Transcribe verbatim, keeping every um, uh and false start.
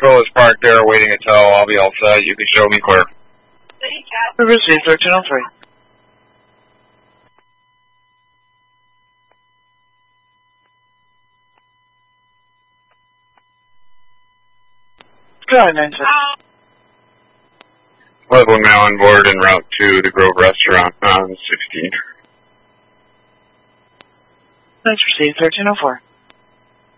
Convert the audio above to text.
vehicle is parked there waiting until I'll be all set. You can show me clear. We received thirteen oh three. Go ahead, nine six. Level now on board en route to the Grove Restaurant on sixteen. Thanks, received thirteen oh four.